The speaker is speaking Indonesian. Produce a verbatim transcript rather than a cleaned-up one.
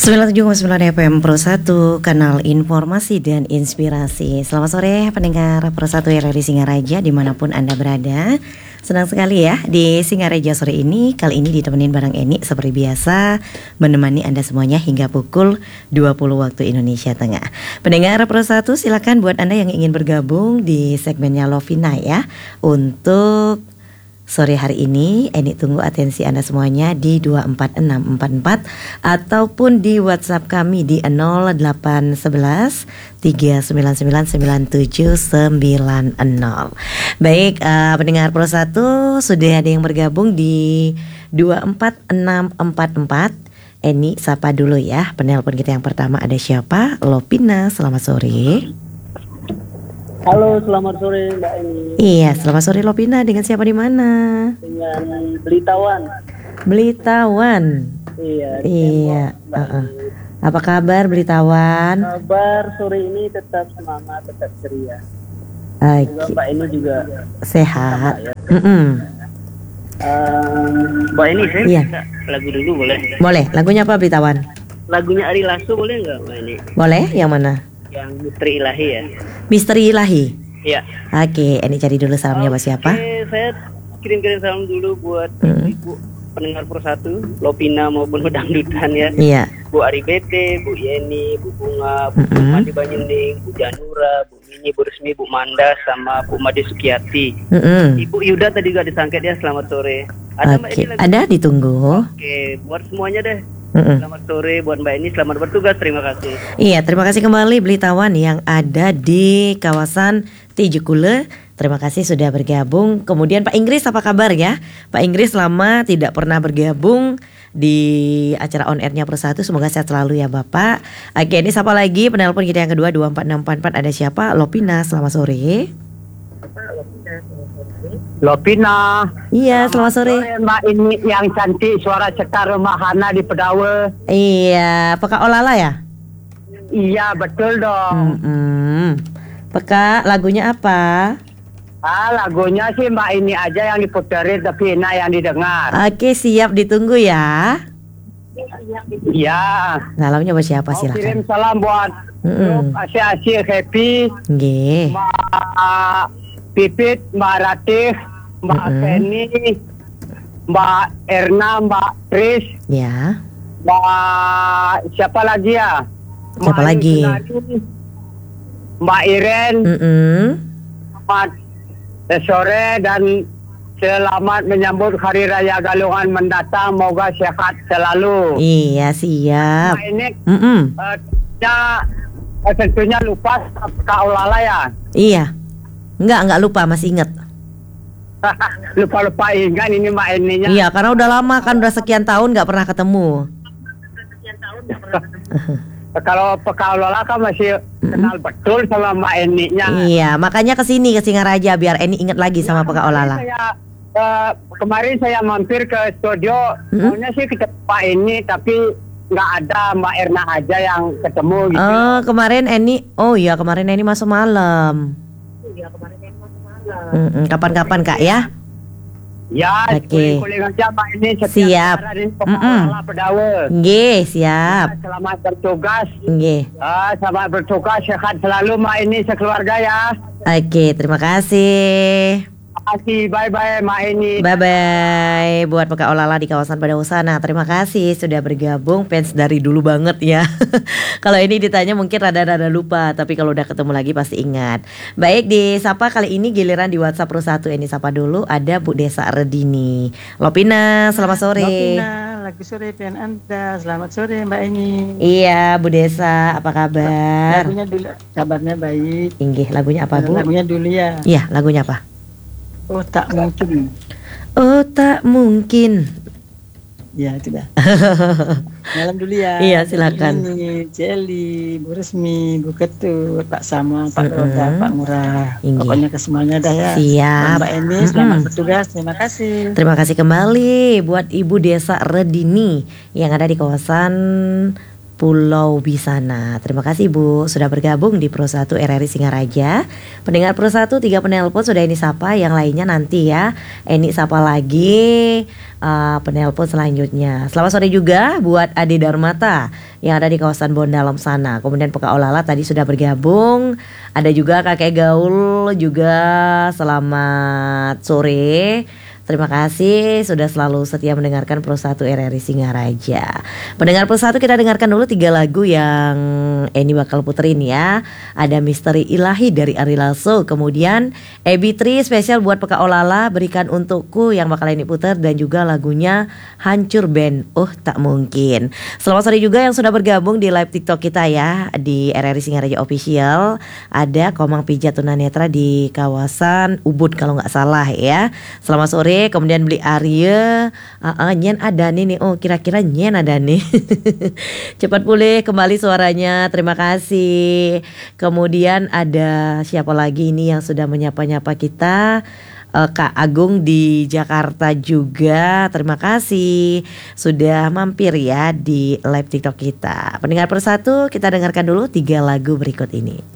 sembilan puluh tujuh koma sembilan F M Pro satu, kanal informasi dan inspirasi. Selamat sore pendengar Pro satu R R I Singaraja dimanapun Anda berada. Senang sekali ya di Singaraja sore ini. Kali ini ditemenin bareng Eni seperti biasa, menemani Anda semuanya hingga pukul dua puluh waktu Indonesia Tengah. Pendengar Pro satu, silakan buat Anda yang ingin bergabung di segmennya Lovina ya. Untuk sore hari ini, Eni tunggu atensi Anda semuanya di dua empat enam empat empat ataupun di WhatsApp kami di nol delapan satu satu tiga sembilan sembilan sembilan tujuh sembilan nol. Baik, uh, pendengar Pro satu, sudah ada yang bergabung di dua empat enam empat empat. Eni sapa dulu ya. Penelpon kita yang pertama ada siapa? Lopina, selamat sore. Halo, selamat sore Mbak Eni. Iya, selamat sore Lopina. Dengan siapa di mana? Dengan Belitawan. Belitawan. Iya. Iya. Mbak Uh-uh. Apa kabar Belitawan? Kabar sore ini tetap semangat, tetap ceria. Oke. Juga Mbak Eni juga Sehat. sama ya. Mm-mm. Um, Mbak Eni, saya Iya. minta lagu dulu boleh? Boleh. Lagunya apa Belitawan? Lagunya Ari Lasso boleh nggak Mbak Eni? Boleh. Yang mana? Yang Misteri Ilahi ya. Misteri Ilahi. Iya. Oke. Eni cari dulu salamnya buat siapa? Oke, saya kirim-kirim salam dulu buat Mm. Ibu pendengar Pro satu, Lopina maupun Dangdutan ya. Iya. Bu Ari B T, Bu Yeni, Bu Bunga, Bu Mm-mm. Mandi Banyuning, Bu Janura, Bu Mini, Bu Resmi, Bu Manda, sama Bu Made Sukiyati. Mm-mm. Ibu Yuda tadi juga disangket ya, selamat sore. Ada Mbak Oke. Eni lagi? Ada ditunggu. Oke, buat semuanya deh. Mm-mm. Selamat sore buat Mbak Eni, selamat bertugas, terima kasih. Iya, terima kasih kembali Belitawan yang ada di kawasan Tijukule. Terima kasih sudah bergabung. Kemudian Pak Inggris, apa kabar ya? Pak Inggris lama tidak pernah bergabung di acara on airnya Pro satu. Semoga sehat selalu ya Bapak. Oke, ini siapa lagi? Penelpon kita yang kedua dua empat enam empat empat. Ada siapa? Lopina, selamat sore. Lopina. Iya, selamat sore. Mbak ini yang cantik, suara cekar Mbak Hana di Pedawe. Iya, Peka Olala ya? Iya, betul dong. Mm-mm. Peka, lagunya apa? Ah, lagunya sih Mbak ini aja yang diputerin tapi enak yang didengar. Oke, siap ditunggu ya. Iya. Salamnya buat siapa Mau kirim silakan. salam buat Mm-mm. grup Asyik-Asyik Happy, Nggih. Mbak Pipit, Mbak Ratih, Mbak Mm-mm. Feni, Mbak Erna, Mbak Tris, Ya. Mbak siapa lagi ya? Siapa Mbak lagi? Yusnari, Mbak Iren, Mm-mm. selamat sore dan selamat menyambut Hari Raya Galungan mendatang. Moga sehat selalu. Iya, siap. Nah, ini Mm-mm. eh, ya, eh, tentunya lupa Kak Olala ya. Iya. Enggak, enggak lupa, masih ingat. Lupa-lupa ingat ini Mbak Eninya. Iya, karena udah lama kan, udah sekian tahun nggak pernah ketemu. Kalau Kak Olala kan masih kenal betul sama Mbak Eninya. Iya, makanya kesini ke Singaraja biar Eni ingat lagi sama Peka Olala. Saya, eh, kemarin saya mampir ke studio, Hmm? maunya sih ketemu Pak ini, tapi nggak ada, Mbak Erna aja yang ketemu gitu. Oh, kemarin Eni, oh iya kemarin Eni masuk malam. Mm-mm, kapan-kapan Kak ya? Ya, Oke. kuling aja Mbak ini setiap Siap. hari di Mm-mm. Kepala Pedawe. Nggih, siap. Selamat bertugas. Nggih. Ah, selamat bertugas, sehat selalu Mbak ini sekeluarga ya. Oke, terima kasih. Terima kasih, bye-bye Mbak ini. Bye-bye buat Peka Olala di kawasan Pedawe sana. Terima kasih sudah bergabung, fans dari dulu banget ya. Kalau ini ditanya mungkin rada-rada lupa, tapi kalau udah ketemu lagi pasti ingat. Baik, di Sapa kali ini giliran di WhatsApp Pro satu. Ini Sapa dulu, ada Bu Desa Redini. Lopina, selamat sore. Lopina, lagi sore pian Anda. Selamat sore Mbak Eni. Iya, Bu Desa, apa kabar? Lagunya dulu, kabarnya baik. Inggih, lagunya apa Bu? Lagunya dulu ya. Iya, lagunya apa? Oh tak mungkin. Oh, tak mungkin. Ya itu dah. Malam dulu ya. Iya, silakan. Ini Jelly, Bu Resmi, Bu Ketut, Pak Sama, Pak Mm-mm. Roda, Pak Murah. Inggih. Pokoknya ke semuanya dah ya. Siap. Dan Mbak Eni, selamat Mm-mm. bertugas. Terima kasih. Terima kasih kembali buat Ibu Desa Redini yang ada di kawasan Pulau Bisana. Terima kasih Bu sudah bergabung di Pro satu R R I Singaraja. Pendengar Pro satu, tiga penelpon sudah Eni sapa, yang lainnya nanti ya Eni sapa lagi uh, penelpon selanjutnya. Selamat sore juga buat Ade Darmata yang ada di kawasan Bondalem sana. Kemudian P K Olala tadi sudah bergabung. Ada juga Kakek Gaul juga, selamat sore. Terima kasih sudah selalu setia mendengarkan Pro satu R R I Singaraja. Pendengar Pro satu, kita dengarkan dulu tiga lagu yang Eni bakal puterin ya. Ada Misteri Ilahi dari Ari Lasso, kemudian Ebi Tri spesial buat P K Olala, Berikan Untukku yang bakal Eni puter, dan juga lagunya Hancur Band, Oh Tak Mungkin. Selamat sore juga yang sudah bergabung di live TikTok kita ya, di R R I Singaraja Official. Ada Komang Pijat Tunanetra di kawasan Ubud kalau nggak salah ya. Selamat sore. Kemudian beli Arya, uh, uh, nyen ada nih, oh kira-kira nyen ada nih. Cepat pulih kembali suaranya, terima kasih. Kemudian ada siapa lagi ini yang sudah menyapa-nyapa kita? uh, Kak Agung di Jakarta juga, terima kasih sudah mampir ya di live TikTok kita. Pendengar Persatu, kita dengarkan dulu tiga lagu berikut ini.